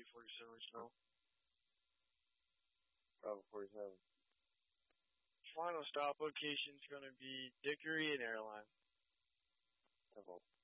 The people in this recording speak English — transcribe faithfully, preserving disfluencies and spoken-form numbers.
forty-seven original. Bravo forty-seven. Final stop location is going to be Dickory and Airline. Temple.